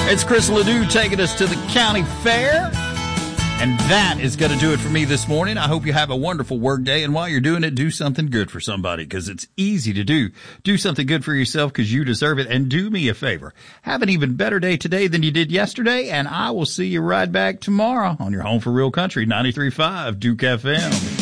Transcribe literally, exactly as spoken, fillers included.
It's Chris Ledoux taking us to the county fair. And that is going to do it for me this morning. I hope you have a wonderful work day. And while you're doing it, do something good for somebody, because it's easy to do. Do something good for yourself because you deserve it. And do me a favor. Have an even better day today than you did yesterday. And I will see you right back tomorrow on your Home for Real Country, ninety-three point five Duke F M.